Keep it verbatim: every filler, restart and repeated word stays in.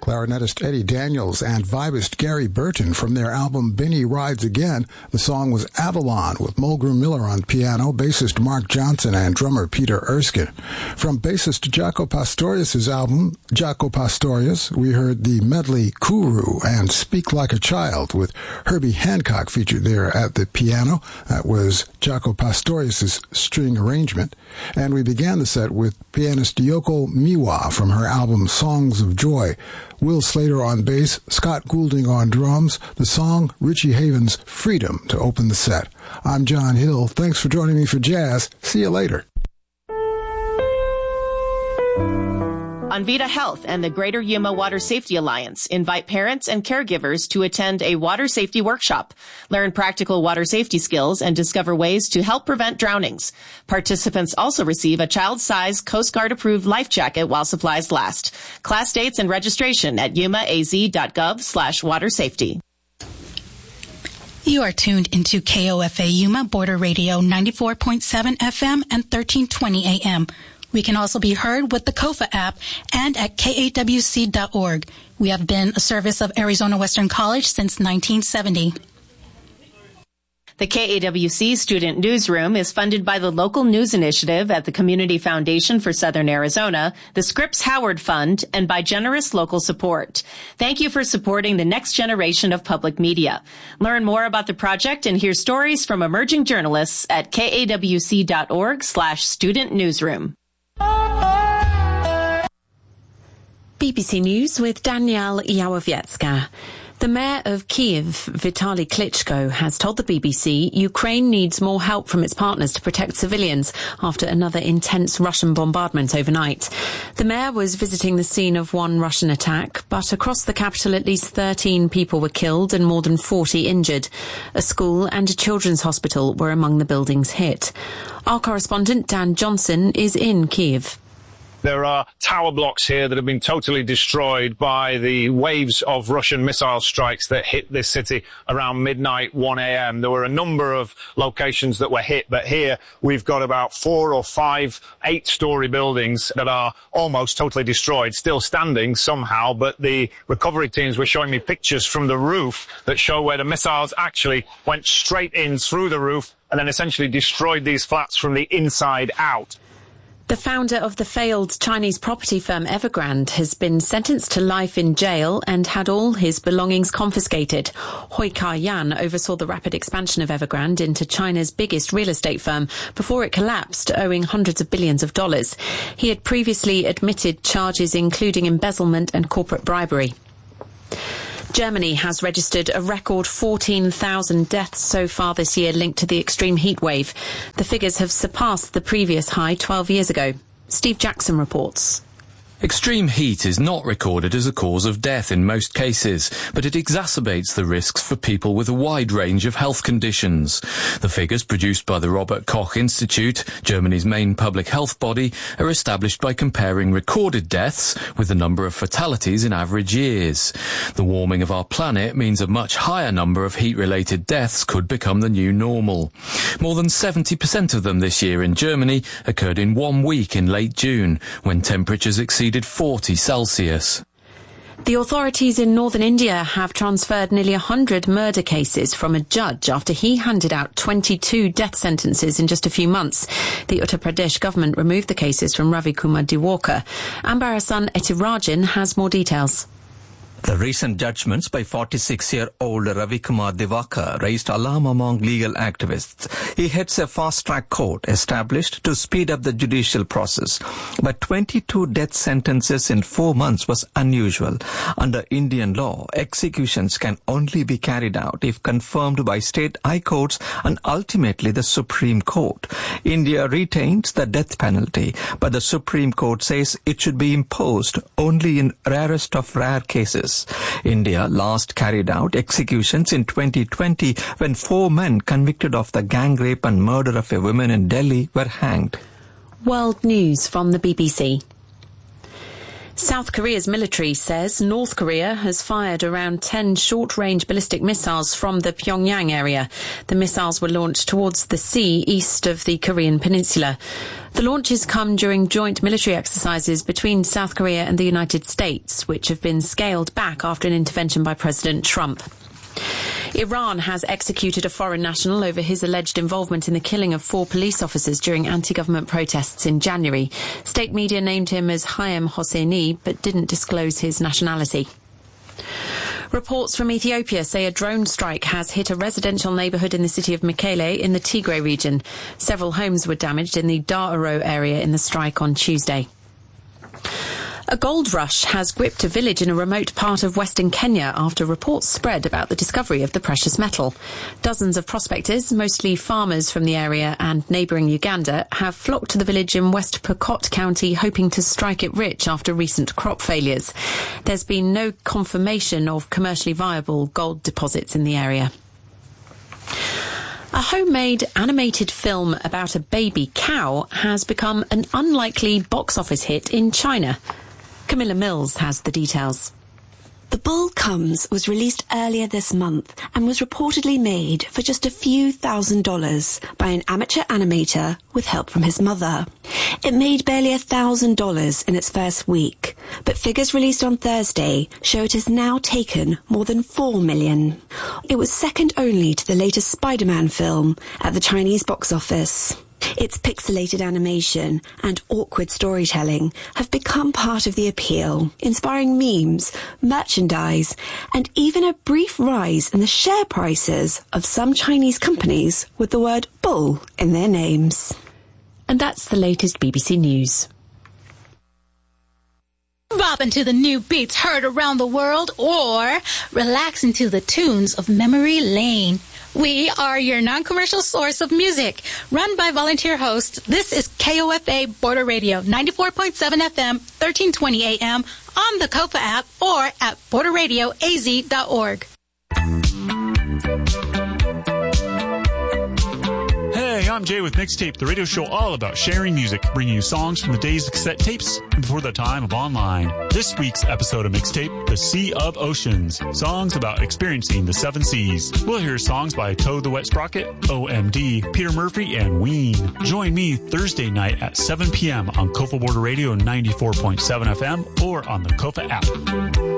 clarinetist Eddie Daniels and vibist Gary Burton from their album Benny Rides Again. The song was Avalon with Mulgrew Miller on piano, bassist Mark Johnson, and drummer Peter Erskine. From bassist Jaco Pastorius' album, Jaco Pastorius, we heard the medley Kuru and Speak Like a Child with Herbie Hancock featured there at the piano. That was Jaco Pastorius' string arrangement. And we began the set with pianist Yoko Miwa from her album Songs of Joy. Will Slater on bass, Scott Goulding on drums, the song Richie Havens' Freedom to open the set. I'm John Hill. Thanks for joining me for Jazz. See you later. Envita Health and the Greater Yuma Water Safety Alliance invite parents and caregivers to attend a water safety workshop. Learn practical water safety skills and discover ways to help prevent drownings. Participants also receive a child-size Coast Guard-approved life jacket while supplies last. Class dates and registration at yumaaz.gov slash water safety. You are tuned into K O F A Yuma Border Radio ninety-four point seven F M and thirteen twenty A M. We can also be heard with the Kofa app and at K A W C dot org. We have been a service of Arizona Western College since nineteen seventy. The K A W C Student Newsroom is funded by the Local News Initiative at the Community Foundation for Southern Arizona, the Scripps Howard Fund, and by generous local support. Thank you for supporting the next generation of public media. Learn more about the project and hear stories from emerging journalists at K A W C dot org slash student newsroom. B B C News with Danielle Yawowiecka. The mayor of Kyiv, Vitaly Klitschko, has told the B B C Ukraine needs more help from its partners to protect civilians after another intense Russian bombardment overnight. The mayor was visiting the scene of one Russian attack, but across the capital at least thirteen people were killed and more than forty injured. A school and a children's hospital were among the buildings hit. Our correspondent Dan Johnson is in Kyiv. There are tower blocks here that have been totally destroyed by the waves of Russian missile strikes that hit this city around midnight, one A M. There were a number of locations that were hit, but here we've got about four or five eight-story buildings that are almost totally destroyed, still standing somehow, but the recovery teams were showing me pictures from the roof that show where the missiles actually went straight in through the roof and then essentially destroyed these flats from the inside out. The founder of the failed Chinese property firm Evergrande has been sentenced to life in jail and had all his belongings confiscated. Hui Ka-yan oversaw the rapid expansion of Evergrande into China's biggest real estate firm before it collapsed, owing hundreds of billions of dollars. He had previously admitted charges including embezzlement and corporate bribery. Germany has registered a record fourteen thousand deaths so far this year linked to the extreme heat wave. The figures have surpassed the previous high twelve years ago. Steve Jackson reports. Extreme heat is not recorded as a cause of death in most cases, but it exacerbates the risks for people with a wide range of health conditions. The figures produced by the Robert Koch Institute, Germany's main public health body, are established by comparing recorded deaths with the number of fatalities in average years. The warming of our planet means a much higher number of heat-related deaths could become the new normal. More than seventy percent of them this year in Germany occurred in one week in late June, when temperatures exceeded forty Celsius. The authorities in northern India have transferred nearly one hundred murder cases from a judge after he handed out twenty-two death sentences in just a few months. The Uttar Pradesh government removed the cases from Ravi Kumar Diwakar. Ambarasan Etirajan has more details. The recent judgments by forty-six-year-old Ravi Kumar Diwakar raised alarm among legal activists. He heads a fast-track court established to speed up the judicial process. But twenty-two death sentences in four months was unusual. Under Indian law, executions can only be carried out if confirmed by state high courts and ultimately the Supreme Court. India retains the death penalty, but the Supreme Court says it should be imposed only in rarest of rare cases. India last carried out executions in twenty twenty when four men convicted of the gang rape and murder of a woman in Delhi were hanged. World news from the B B C. South South Korea's military says North Korea has fired around ten short-range ballistic missiles from the Pyongyang area. The missiles were launched towards the sea east of the Korean peninsula. The launches come during joint military exercises between South Korea and the United States, which have been scaled back after an intervention by President Trump. Iran has executed a foreign national over his alleged involvement in the killing of four police officers during anti-government protests in January. State media named him as Hayem Hosseini, but didn't disclose his nationality. Reports from Ethiopia say a drone strike has hit a residential neighbourhood in the city of Mekele in the Tigray region. Several homes were damaged in the Daaro area in the strike on Tuesday. A gold rush has gripped a village in a remote part of western Kenya after reports spread about the discovery of the precious metal. Dozens of prospectors, mostly farmers from the area and neighbouring Uganda, have flocked to the village in West Pokot County hoping to strike it rich after recent crop failures. There's been no confirmation of commercially viable gold deposits in the area. A homemade animated film about a baby cow has become an unlikely box office hit in China. Camilla Mills has the details. The Bull Comes was released earlier this month and was reportedly made for just a few thousand dollars by an amateur animator with help from his mother. It made barely a thousand dollars in its first week, but figures released on Thursday show it has now taken more than four million. It was second only to the latest Spider-Man film at the Chinese box office. Its pixelated animation and awkward storytelling have become part of the appeal, inspiring memes, merchandise, and even a brief rise in the share prices of some Chinese companies with the word bull in their names. And that's the latest B B C News. Bopping to the new beats heard around the world, or relaxing to the tunes of Memory Lane. We are your non-commercial source of music. Run by volunteer hosts, this is K O F A Border Radio, ninety-four point seven F M, thirteen twenty A M, on the COFA app, or at border radio a z dot org. Hey, I'm Jay with Mixtape, the radio show all about sharing music, bringing you songs from the days of cassette tapes and before the time of online. This week's episode of Mixtape, The Sea of Oceans, songs about experiencing the seven seas. We'll hear songs by Toad the Wet Sprocket, O M D, Peter Murphy, and Ween. Join me Thursday night at seven p.m. on COFA Border Radio ninety-four point seven F M or on the COFA app.